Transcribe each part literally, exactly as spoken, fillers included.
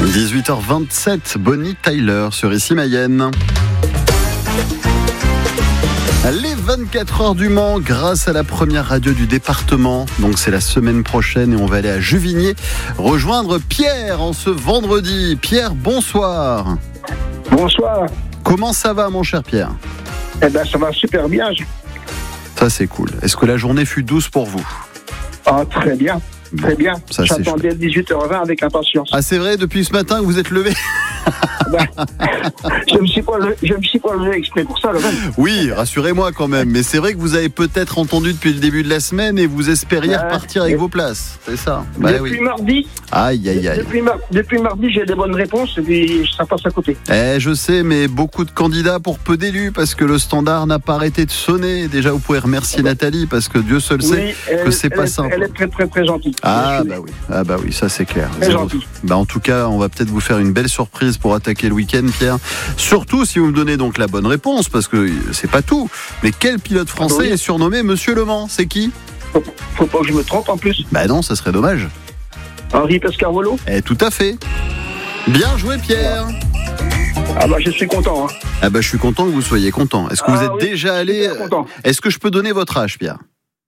dix-huit heures vingt-sept, Bonnie Tyler sur Ici Mayenne. Les vingt-quatre heures du Mans grâce à la première radio du département. Donc c'est la semaine prochaine et on va aller à Juvigné rejoindre Pierre en ce vendredi. Pierre, bonsoir. Bonsoir. Comment ça va mon cher Pierre ? Eh ben ça va super bien. Ça c'est cool. Est-ce que la journée fut douce pour vous ? Ah très bien. Bon, très bien. ça, J'attendais dix-huit heures vingt avec impatience. Ah c'est vrai, depuis ce matin que vous êtes levé ? Ben, je me suis pas levé, je me suis pas levé exprès pour ça, le même. Oui, rassurez-moi quand même. Mais c'est vrai que vous avez peut-être entendu depuis le début de la semaine et vous espériez Ouais. repartir avec vos places. C'est ça. Bah, Depuis oui. mardi, Aïe, aïe, aïe. depuis, mar- depuis mardi, j'ai des bonnes réponses et puis ça passe à côté. Eh, je sais, mais beaucoup de candidats pour peu d'élus parce que le standard n'a pas arrêté de sonner. Déjà, vous pouvez remercier Nathalie parce que Dieu seul sait Oui, elle, que c'est elle pas est, simple. elle est très très très gentille. Ah Je suis- bah oui, ah bah oui, ça c'est clair. Très Zéro- gentil. Bah en tout cas, on va peut-être vous faire une belle surprise pour attaquer le week-end, Pierre. Surtout si vous me donnez donc la bonne réponse, parce que c'est pas tout. Mais quel pilote français Ah bah oui. est surnommé Monsieur Le Mans ? C'est qui ? Faut, faut pas que je me trompe en plus. Bah non, ça serait dommage. Henri Pescarolo. Eh, tout à fait. Bien joué, Pierre. Ah bah je suis content. Hein. Ah bah je suis content que vous soyez content. Est-ce que Ah vous êtes oui, déjà allé Super content. Est-ce que je peux donner votre âge, Pierre ?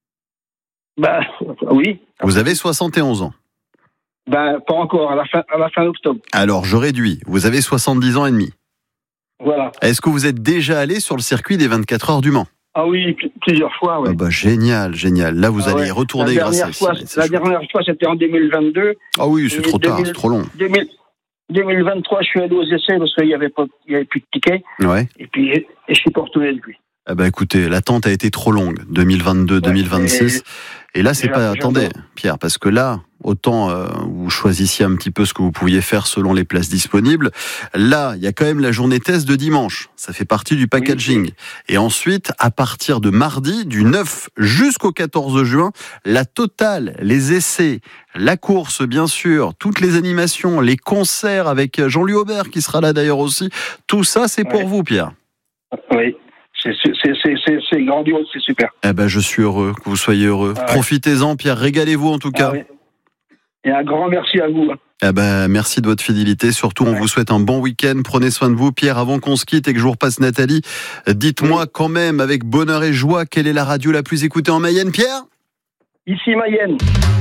Bah oui. Vous avez soixante et onze ans. Bah pas encore. À la fin à la fin octobre. Alors, je réduis. Vous avez soixante-dix ans et demi. Voilà. Est-ce que vous êtes déjà allé sur le circuit des vingt-quatre heures du Mans ? Ah oui, pl- plusieurs fois. Ouais. Ah bah génial, génial. Là, vous Ah allez ouais. y retourner la grâce à dernière fois, Ici, c'est La chouette. dernière fois, c'était en deux mille vingt-deux. Ah oui, c'est Et trop tard, deux mille c'est trop long. deux mille deux mille vingt-trois, je suis allé aux essais parce qu'il n'y avait, pas- il y avait plus de tickets. Ouais. Et puis, et je suis pas retourné depuis. Ah bah écoutez, l'attente a été trop longue, deux mille vingt-deux deux mille vingt-six. Et là, c'est Et pas... là, Attendez, j'adore. Pierre, parce que là, autant euh, vous choisissiez un petit peu ce que vous pouviez faire selon les places disponibles. Là, il y a quand même la journée test de dimanche. Ça fait partie du packaging. Et ensuite, à partir de mardi, du neuf jusqu'au quatorze juin, la totale, les essais, la course, bien sûr, toutes les animations, les concerts avec Jean-Louis Aubert, qui sera là d'ailleurs aussi. Tout ça, c'est pour Ouais. vous, Pierre. Oui. C'est, c'est, c'est, c'est, c'est, c'est grandiose, c'est super. Eh ben, je suis heureux que vous soyez heureux. Ah ouais. Profitez-en, Pierre. Régalez-vous en tout cas. Ah oui. Et un grand merci à vous. Eh ben, merci de votre fidélité. Surtout, on Ouais. vous souhaite un bon week-end. Prenez soin de vous. Pierre, avant qu'on se quitte et que je vous repasse Nathalie, dites-moi Oui. quand même, avec bonheur et joie, quelle est la radio la plus écoutée en Mayenne, Pierre ? Ici Mayenne.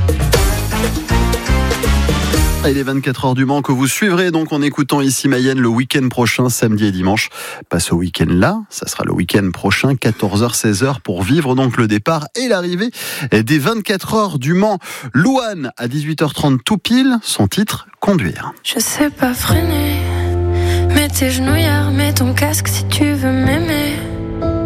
Et les vingt-quatre heures du Mans que vous suivrez donc en écoutant Ici Mayenne le week-end prochain, samedi et dimanche. Pas ce week-end-là, ça sera le week-end prochain, quatorze heures seize heures, pour vivre donc le départ et l'arrivée des vingt-quatre heures du Mans. Louane, à dix-huit heures trente tout pile, son titre, Conduire. Je sais pas freiner, mets tes genouillères, mets ton casque si tu veux m'aimer.